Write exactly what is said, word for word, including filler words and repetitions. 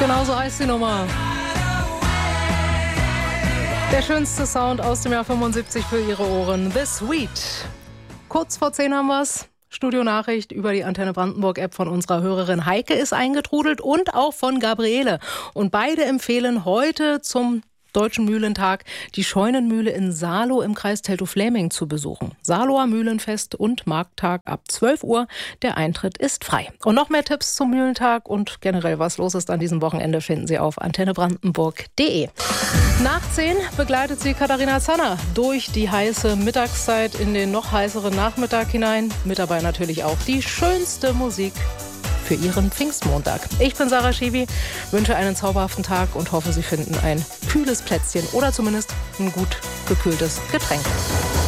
Genauso heißt die Nummer. Der schönste Sound aus dem Jahr fünfundsiebzig für Ihre Ohren. The Sweet. Kurz vor zehn haben wir's. Studionachricht über die Antenne Brandenburg-App von unserer Hörerin Heike ist eingetrudelt und auch von Gabriele. Und beide empfehlen heute zum Deutschen Mühlentag die Scheunenmühle in Salow im Kreis Teltow-Fläming zu besuchen. Salower Mühlenfest und Markttag ab zwölf Uhr. Der Eintritt ist frei. Und noch mehr Tipps zum Mühlentag und generell was los ist an diesem Wochenende finden Sie auf antenne brandenburg punkt de. Nach zehn begleitet sie Katharina Zanner durch die heiße Mittagszeit in den noch heißeren Nachmittag hinein. Mit dabei natürlich auch die schönste Musik für Ihren Pfingstmontag. Ich bin Sarah Schiwi, wünsche einen zauberhaften Tag und hoffe, Sie finden ein kühles Plätzchen oder zumindest ein gut gekühltes Getränk.